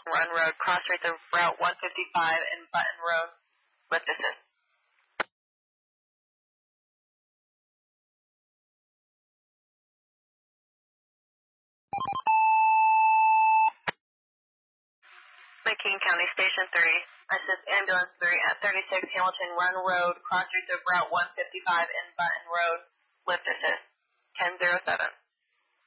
Run Road, cross streets of Route 155 and Button Road, lift assist. McKean County Station 3, assist ambulance 3 at 36 Hamilton Run Road, cross streets of Route 155 and Button Road, lift assist, 1007.